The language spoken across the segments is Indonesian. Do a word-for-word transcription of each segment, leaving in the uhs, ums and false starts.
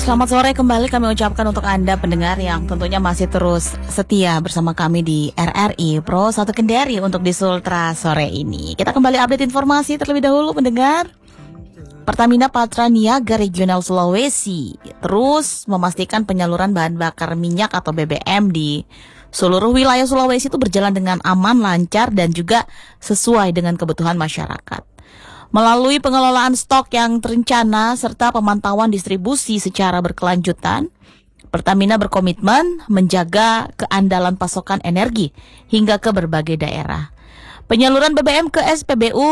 Selamat sore kembali kami ucapkan untuk Anda pendengar yang tentunya masih terus setia bersama kami di R R I Pro satu Kendari untuk di Sultra sore ini. Kita kembali update informasi terlebih dahulu pendengar. Pertamina Patra Niaga Regional Sulawesi terus memastikan penyaluran bahan bakar minyak atau B B M di seluruh wilayah Sulawesi itu berjalan dengan aman, lancar dan juga sesuai dengan kebutuhan masyarakat. Melalui pengelolaan stok yang terencana serta pemantauan distribusi secara berkelanjutan, Pertamina berkomitmen menjaga keandalan pasokan energi hingga ke berbagai daerah. Penyaluran B B M ke S P B U,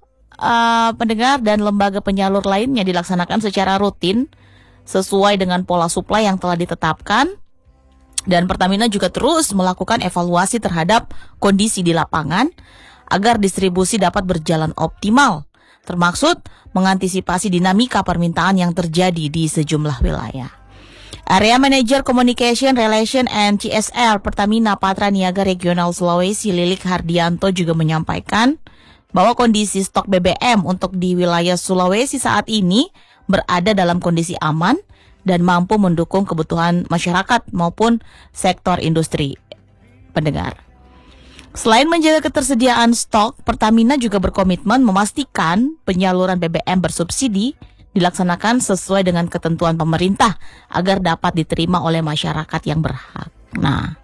uh, pendengar dan lembaga penyalur lainnya dilaksanakan secara rutin sesuai dengan pola suplai yang telah ditetapkan. Dan Pertamina juga terus melakukan evaluasi terhadap kondisi di lapangan agar distribusi dapat berjalan optimal, termaksud mengantisipasi dinamika permintaan yang terjadi di sejumlah wilayah. Area Manager Communication Relation and C S R Pertamina Patra Niaga Regional Sulawesi Lilik Hardianto juga menyampaikan bahwa kondisi stok B B M untuk di wilayah Sulawesi saat ini berada dalam kondisi aman dan mampu mendukung kebutuhan masyarakat maupun sektor industri. Pendengar. Selain menjaga ketersediaan stok, Pertamina juga berkomitmen memastikan penyaluran B B M bersubsidi dilaksanakan sesuai dengan ketentuan pemerintah agar dapat diterima oleh masyarakat yang berhak. Nah,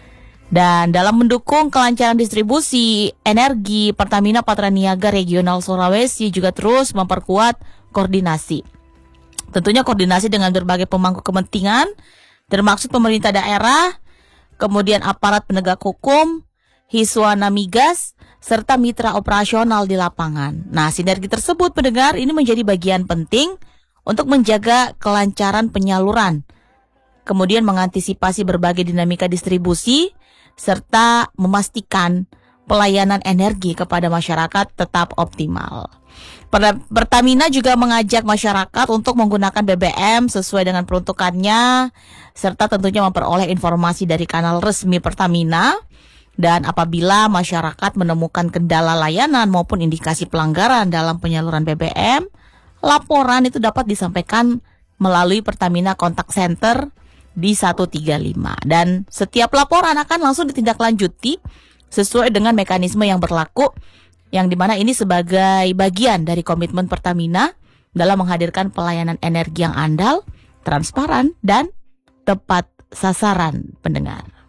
dan dalam mendukung kelancaran distribusi energi, Pertamina Patra Niaga Regional Sulawesi juga terus memperkuat koordinasi. Tentunya koordinasi dengan berbagai pemangku kepentingan, termaksud pemerintah daerah, kemudian aparat penegak hukum, Hiswana Migas, serta mitra operasional di lapangan. Nah, sinergi tersebut pendengar ini menjadi bagian penting untuk menjaga kelancaran penyaluran, kemudian mengantisipasi berbagai dinamika distribusi, serta memastikan pelayanan energi kepada masyarakat tetap optimal. Pertamina juga mengajak masyarakat untuk menggunakan B B M sesuai dengan peruntukannya, serta tentunya memperoleh informasi dari kanal resmi Pertamina. Dan apabila masyarakat menemukan kendala layanan maupun indikasi pelanggaran dalam penyaluran B B M, laporan itu dapat disampaikan melalui Pertamina Contact Center di satu tiga lima. Dan setiap laporan akan langsung ditindaklanjuti sesuai dengan mekanisme yang berlaku, yang dimana ini sebagai bagian dari komitmen Pertamina dalam menghadirkan pelayanan energi yang andal, transparan, dan tepat sasaran pendengar.